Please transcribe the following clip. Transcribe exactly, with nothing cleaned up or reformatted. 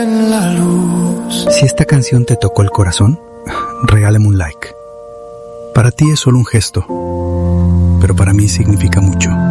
La luz. Si esta canción te tocó el corazón, regálame un like. Para ti es solo un gesto, pero para mí significa mucho.